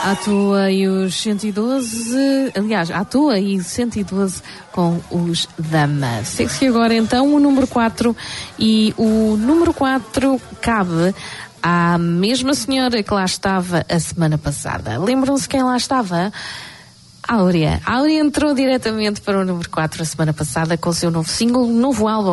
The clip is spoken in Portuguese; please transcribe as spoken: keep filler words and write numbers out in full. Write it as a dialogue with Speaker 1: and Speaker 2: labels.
Speaker 1: À toa e os cento e doze, aliás, à toa e cento e doze com os Dama. Segue-se agora então o número quatro, e o número quatro cabe à mesma senhora que lá estava a semana passada. Lembram-se quem lá estava? Áurea. Áurea entrou diretamente para o número quatro a semana passada com o seu novo single, novo álbum.